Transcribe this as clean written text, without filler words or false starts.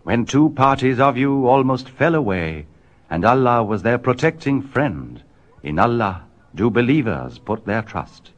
when two parties of you almost fell away, and Allah was their protecting friend. In Allah do believers put their trust.